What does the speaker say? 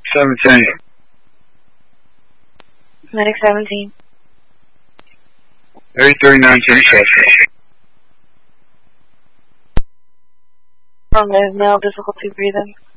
17. Medic 17. 3039, change suspect. Affirmative, male, difficulty breathing.